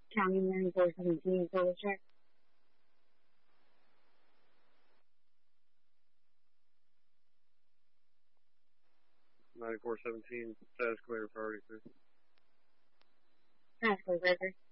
County 9417, total check. Status clear, priority 2. Task force record.